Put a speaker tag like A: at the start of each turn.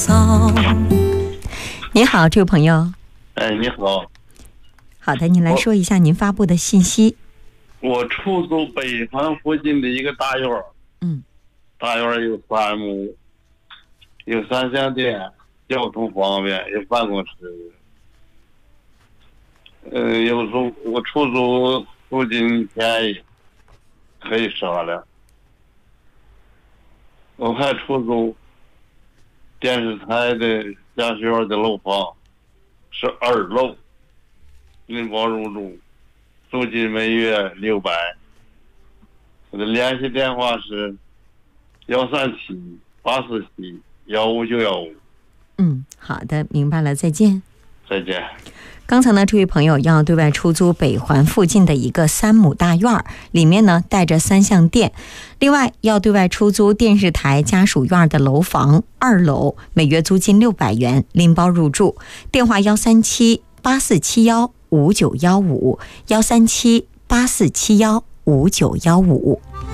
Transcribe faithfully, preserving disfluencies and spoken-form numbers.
A: 你好，这位朋友。
B: 哎，你好。
A: 好的，您来说一下您发布的信息。
B: 我出租北环附近的一个大院儿，
A: 嗯，
B: 大院儿有三亩，有三相店，交通方便，有办公室。呃，有时候我出租附近便宜，可以商量。我还出租电视台的家学院的楼房，是二楼，拎包入住，租金每月六百。我的联系电话是幺三七八四七幺五九幺五。
A: 嗯，好的，明白了，再见。
B: 再见。
A: 刚才呢，这位朋友要对外出租北环附近的一个三亩大院儿，里面呢带着三相店，另外要对外出租电视台家属院的楼房二楼，每月租金六百元，拎包入住。电话幺三七八四七幺五九幺五幺三七八四七幺五九幺五。